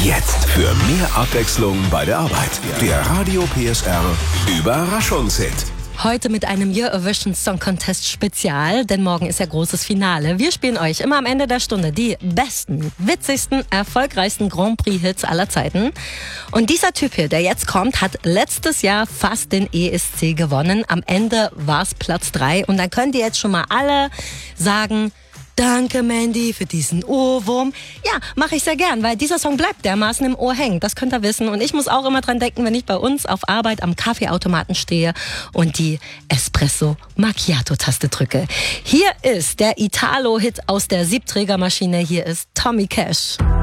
Jetzt für mehr Abwechslung bei der Arbeit. Der Radio PSR Überraschungshit. Heute mit einem Eurovision Song Contest Spezial, denn morgen ist ja großes Finale. Wir spielen euch immer am Ende der Stunde die besten, witzigsten, erfolgreichsten Grand Prix Hits aller Zeiten. Und dieser Typ hier, der jetzt kommt, hat letztes Jahr fast den ESC gewonnen. Am Ende war es Platz 3 und dann könnt ihr jetzt schon mal alle sagen: Danke, Mandy, für diesen Ohrwurm. Ja, mache ich sehr gern, weil dieser Song bleibt dermaßen im Ohr hängen. Das könnt ihr wissen. Und ich muss auch immer dran denken, wenn ich bei uns auf Arbeit am Kaffeeautomaten stehe und die Espresso Macchiato-Taste drücke. Hier ist der Italo-Hit aus der Siebträgermaschine. Hier ist Tommy Cash.